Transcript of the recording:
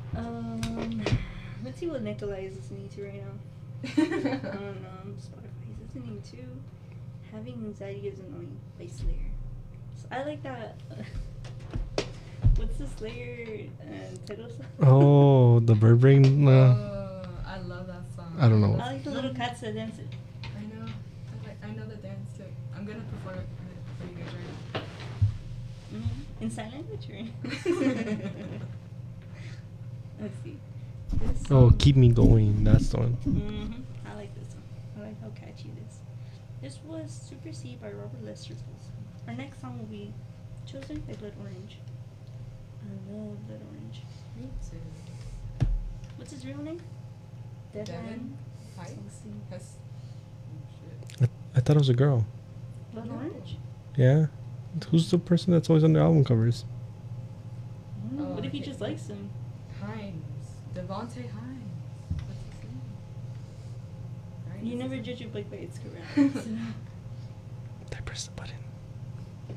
Um, let's see what Nikolai is listening to right now. On Spotify, he's listening to "Having Anxiety Is Annoying" by Slayer. So I like that. What's the Slayer title song? Oh, the bird brain. I love that song. I don't know. I like the little cats that dance it. I know. I know the dance too. I'm gonna perform it for you guys right now. Mm-hmm. In sign language, right? Let's see. This Oh, song- keep me going. That's the one. Mm-hmm. I like this one. I like how catchy it is. This was Super C by Robert Lester. Our next song will be Chosen by Blood Orange. I love Blood Orange. Me too. What's his real name? Devin Pikes? Something. Has. Oh, shit. I thought it was a girl. Blood No. Orange? Yeah. Who's the person that's always on the album covers? Mm, Oh, what if he okay. just likes him? Hines. Devontae Hines. What's his name? Right, You is never his judge a name? book by its cover. So. I pressed the button.